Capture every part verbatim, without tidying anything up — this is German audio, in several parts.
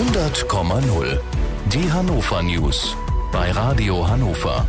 hundert Komma null. Die Hannover News bei Radio Hannover.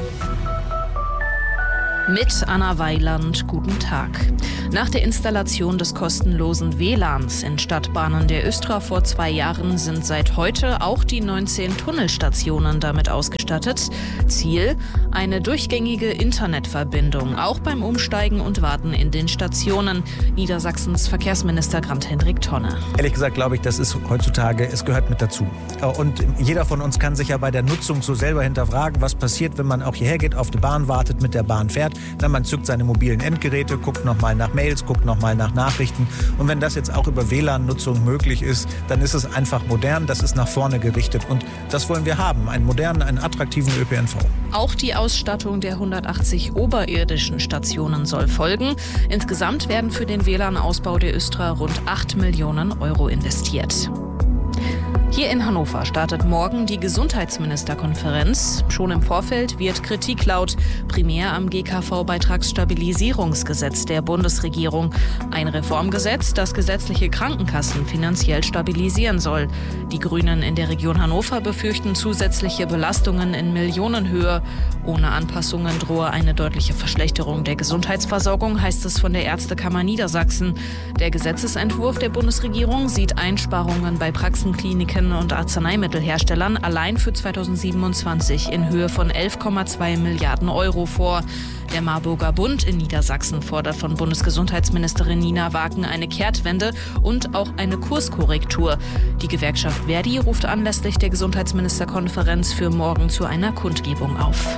Mit Anna Weiland, guten Tag. Nach der Installation des kostenlosen W L A Ns in Stadtbahnen der Östra vor zwei Jahren sind seit heute auch die neunzehn Tunnelstationen damit ausgestattet. Ziel: eine durchgängige Internetverbindung, auch beim Umsteigen und Warten in den Stationen. Niedersachsens Verkehrsminister Grant-Hendrik Tonne. Ehrlich gesagt glaube ich, das ist heutzutage, es gehört mit dazu. Und jeder von uns kann sich ja bei der Nutzung so selber hinterfragen, was passiert, wenn man auch hierher geht, auf die Bahn wartet, mit der Bahn fährt. Na, man zückt seine mobilen Endgeräte, guckt nochmal nach Mails, guckt nochmal nach Nachrichten. Und wenn das jetzt auch über W L A N-Nutzung möglich ist, dann ist es einfach modern, das ist nach vorne gerichtet. Und das wollen wir haben, einen modernen, einen attraktiven Ö P N V. Auch die Ausstattung der hundertachtzig oberirdischen Stationen soll folgen. Insgesamt werden für den W L A N-Ausbau der Östra rund acht Millionen Euro investiert. Hier in Hannover startet morgen die Gesundheitsministerkonferenz. Schon im Vorfeld wird Kritik laut, primär am G K V-Beitragsstabilisierungsgesetz der Bundesregierung. Ein Reformgesetz, das gesetzliche Krankenkassen finanziell stabilisieren soll. Die Grünen in der Region Hannover befürchten zusätzliche Belastungen in Millionenhöhe. Ohne Anpassungen drohe eine deutliche Verschlechterung der Gesundheitsversorgung, heißt es von der Ärztekammer Niedersachsen. Der Gesetzesentwurf der Bundesregierung sieht Einsparungen bei Praxen, Kliniken und Arzneimittelherstellern allein für zweitausendsiebenundzwanzig in Höhe von elf Komma zwei Milliarden Euro vor. Der Marburger Bund in Niedersachsen fordert von Bundesgesundheitsministerin Nina Wagen eine Kehrtwende und auch eine Kurskorrektur. Die Gewerkschaft Verdi ruft anlässlich der Gesundheitsministerkonferenz für morgen zu einer Kundgebung auf.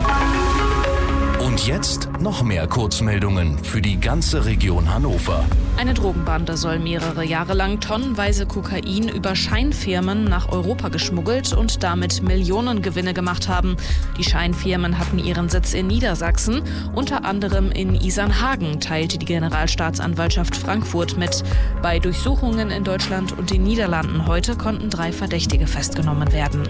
Und jetzt noch mehr Kurzmeldungen für die ganze Region Hannover. Eine Drogenbande soll mehrere Jahre lang tonnenweise Kokain über Scheinfirmen nach Europa geschmuggelt und damit Millionengewinne gemacht haben. Die Scheinfirmen hatten ihren Sitz in Niedersachsen, unter anderem in Isernhagen, teilte die Generalstaatsanwaltschaft Frankfurt mit. Bei Durchsuchungen in Deutschland und den Niederlanden heute konnten drei Verdächtige festgenommen werden.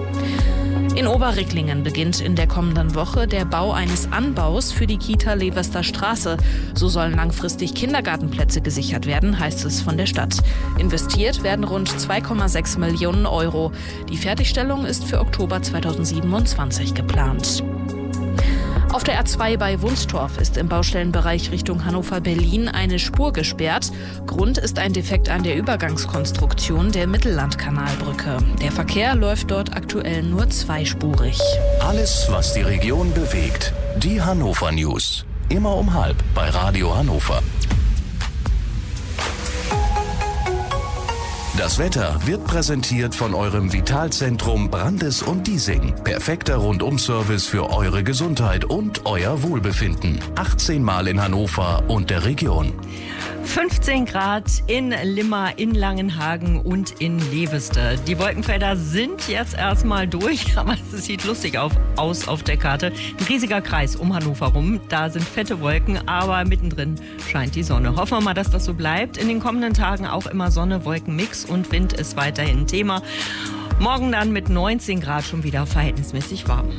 In Oberricklingen beginnt in der kommenden Woche der Bau eines Anbaus für die Kita Levester Straße. So sollen langfristig Kindergartenplätze gesichert werden, heißt es von der Stadt. Investiert werden rund zwei Komma sechs Millionen Euro. Die Fertigstellung ist für Oktober zweitausendsiebenundzwanzig geplant. Auf der A zwei bei Wunstorf ist im Baustellenbereich Richtung Hannover-Berlin eine Spur gesperrt. Grund ist ein Defekt an der Übergangskonstruktion der Mittellandkanalbrücke. Der Verkehr läuft dort aktuell nur zweispurig. Alles, was die Region bewegt. Die Hannover News. Immer um halb bei Radio Hannover. Das Wetter wird präsentiert von eurem Vitalzentrum Brandes und Diesing. Perfekter Rundum-Service für eure Gesundheit und euer Wohlbefinden. achtzehn Mal in Hannover und der Region. fünfzehn Grad in Limmer, in Langenhagen und in Leveste. Die Wolkenfelder sind jetzt erstmal durch, aber es sieht lustig auf, aus auf der Karte. Ein riesiger Kreis um Hannover rum, da sind fette Wolken, aber mittendrin scheint die Sonne. Hoffen wir mal, dass das so bleibt. In den kommenden Tagen auch immer Sonne, Wolkenmix und Wind ist weiterhin Thema. Morgen dann mit neunzehn Grad schon wieder verhältnismäßig warm.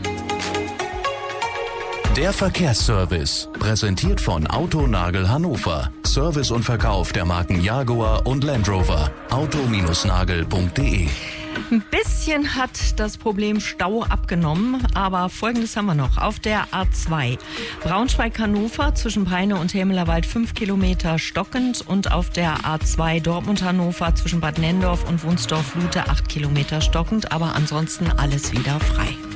Der Verkehrsservice, präsentiert von Autonagel Hannover. Service und Verkauf der Marken Jaguar und Land Rover. auto nagel punkt de. Ein bisschen hat das Problem Stau abgenommen, aber Folgendes haben wir noch. Auf der A zwei Braunschweig-Hannover zwischen Peine und Hämelerwald fünf Kilometer stockend und auf der A zwei Dortmund-Hannover zwischen Bad Nendorf und Wunstorf-Lute acht Kilometer stockend, aber ansonsten alles wieder frei.